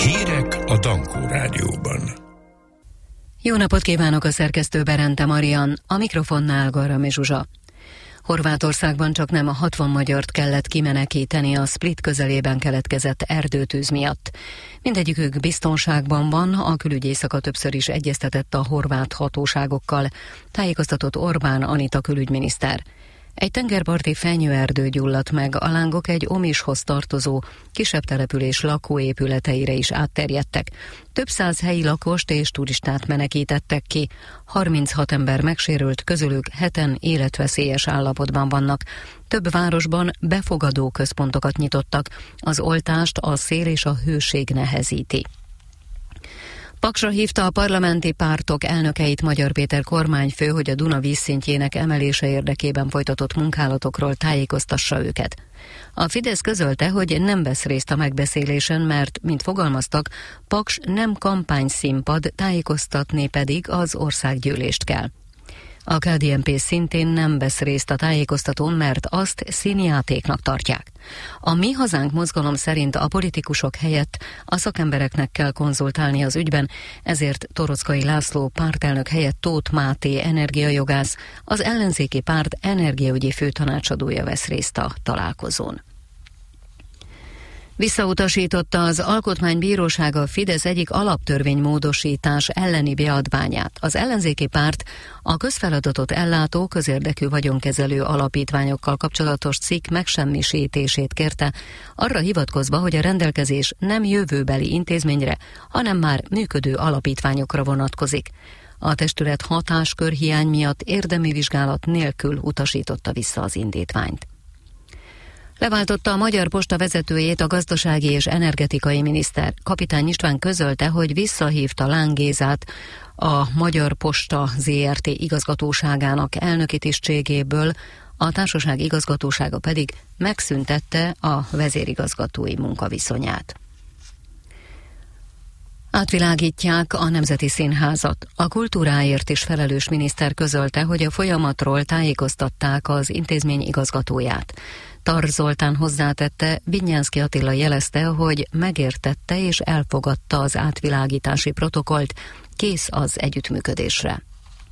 Hírek a Dankó Rádióban. Jó napot kívánok, a szerkesztő Berente Marian, a mikrofonnál Garami Zsuzsa. Horvátországban csaknem 60 magyart kellett kimenekíteni a Split közelében keletkezett erdőtűz miatt. Mindegyikük biztonságban van, a külügyészaka többször is egyeztetett a horvát hatóságokkal, tájékoztatott Orbán Anita külügyminiszter. Egy tengerparti fenyőerdő gyulladt meg, a lángok egy Omishoz tartozó, kisebb település lakóépületeire is átterjedtek. Több száz helyi lakost és turistát menekítettek ki, 36 ember megsérült, közülük 7-en életveszélyes állapotban vannak. Több városban befogadó központokat nyitottak, az oltást a szél és a hőség nehezíti. Paksra hívta a parlamenti pártok elnökeit Magyar Péter kormányfő, hogy a Duna vízszintjének emelése érdekében folytatott munkálatokról tájékoztassa őket. A Fidesz közölte, hogy nem vesz részt a megbeszélésen, mert, mint fogalmaztak, Paks nem kampányszínpad, tájékoztatni pedig az országgyűlést kell. A KDNP szintén nem vesz részt a tájékoztatón, mert azt színjátéknak tartják. A Mi Hazánk mozgalom szerint a politikusok helyett a szakembereknek kell konzultálni az ügyben, ezért Torockai László pártelnök helyett Tóth Máté energiajogász, az ellenzéki párt energiaügyi főtanácsadója vesz részt a találkozón. Visszautasította az Alkotmánybíróság a Fidesz egyik alaptörvénymódosítás elleni beadványát. Az ellenzéki párt a közfeladatot ellátó, közérdekű vagyonkezelő alapítványokkal kapcsolatos cikk megsemmisítését kérte, arra hivatkozva, hogy a rendelkezés nem jövőbeli intézményre, hanem már működő alapítványokra vonatkozik. A testület hatáskörhiány miatt érdemi vizsgálat nélkül utasította vissza az indítványt. Leváltotta a Magyar Posta vezetőjét a gazdasági és energetikai miniszter. Kapitány István közölte, hogy visszahívta Láng Gézát a Magyar Posta Zrt. Igazgatóságának elnöki tisztségéből, a társaság igazgatósága pedig megszüntette a vezérigazgatói munkaviszonyát. Átvilágítják a Nemzeti Színházat. A kultúráért is felelős miniszter közölte, hogy a folyamatról tájékoztatták az intézmény igazgatóját. Tar Zoltán hozzátette, Vinyánszky Attila jelezte, hogy megértette és elfogadta az átvilágítási protokollt, kész az együttműködésre.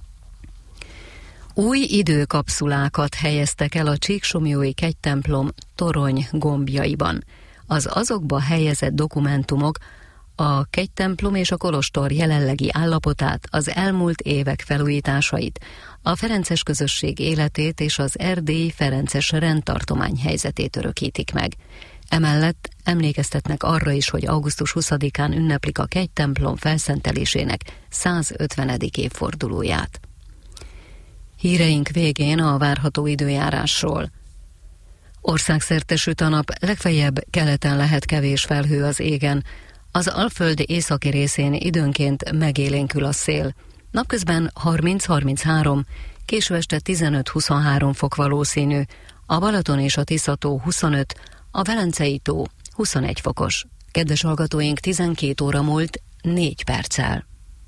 Új időkapszulákat helyeztek el a Csíksomlyói kegytemplom torony gombjaiban. Az azokba helyezett dokumentumok a kegytemplom és a kolostor jelenlegi állapotát, az elmúlt évek felújításait, a ferences közösség életét és az erdélyi ferences rendtartomány helyzetét örökítik meg. Emellett emlékeztetnek arra is, hogy augusztus 20-án ünneplik a kegytemplom felszentelésének 150. évfordulóját. Híreink végén a várható időjárásról. Országszerte süt a nap, legfeljebb keleten lehet kevés felhő az égen. Az Alföld északi részén időnként megélénkül a szél. Napközben 30-33, késő este 15-23 fok valószínű, a Balaton és a Tisza-tó 25, a Velencei tó 21 fokos. Kedves hallgatóink, 12 óra múlt 4 perccel.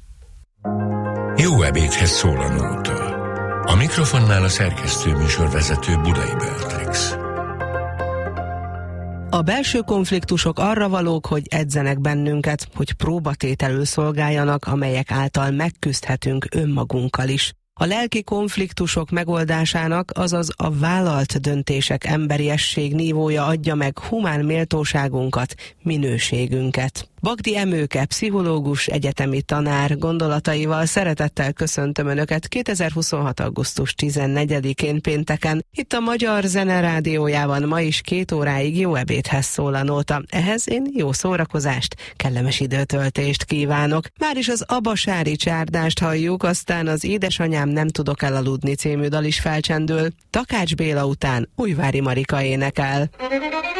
Jó ebédhez szól a nóta. A mikrofonnál a szerkesztő műsorvezető Budai Beatrix. A belső konfliktusok arra valók, hogy edzenek bennünket, hogy próbatételül szolgáljanak, amelyek által megküzdhetünk önmagunkkal is. A lelki konfliktusok megoldásának, azaz a vállalt döntések emberiesség nívója adja meg humán méltóságunkat, minőségünket. Bagdi Emőke, pszichológus, egyetemi tanár gondolataival szeretettel köszöntöm Önöket 2026. augusztus 14-én pénteken. Itt a Magyar Zene Rádiójában ma is 2 óráig jó ebédhez szól a nóta. Ehhez én jó szórakozást, kellemes időtöltést kívánok. Már is az Abasári csárdást halljuk, aztán az Édesanyám nem tudok elaludni című dal is felcsendül. Takács Béla után Újvári Marika énekel.